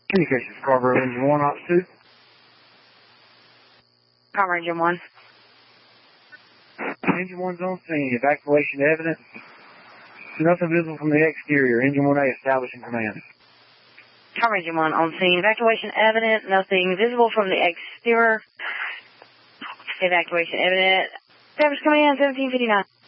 Communications, Scarborough Engine 1, Ops 2. Commerce Engine 1. Engine 1's on scene. Evacuation evidence. Nothing visible from the exterior. Engine 1A establishing command. Commerce Engine 1 on scene. Evacuation evidence. Nothing visible from the exterior. Evacuation evidence. Establish command 1759.